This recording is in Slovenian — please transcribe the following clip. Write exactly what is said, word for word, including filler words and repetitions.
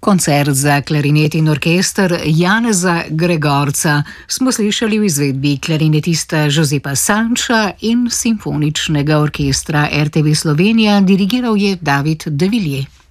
Koncert za klarinet in orkester Janeza Gregorca smo slišali v izvedbi klarinetista Josepa Sanča in simfoničnega orkestra R T V Slovenija, dirigiral je David de Villiers.